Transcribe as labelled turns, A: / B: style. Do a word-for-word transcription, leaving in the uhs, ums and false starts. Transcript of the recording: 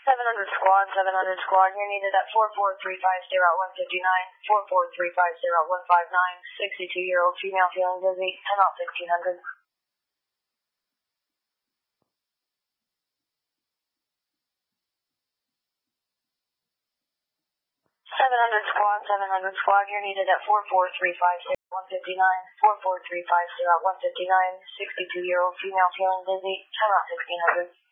A: seven hundred squad, seven hundred squad, you're needed at four four three five zero one five nine, four four three five zero one five nine, sixty-two-year-old female feeling dizzy, ten out sixteen hundred. seven hundred squad, seven hundred squad, you're needed at four four three five zero one five nine, four four three five zero one five nine, sixty-two-year-old female feeling dizzy, ten out sixteen hundred.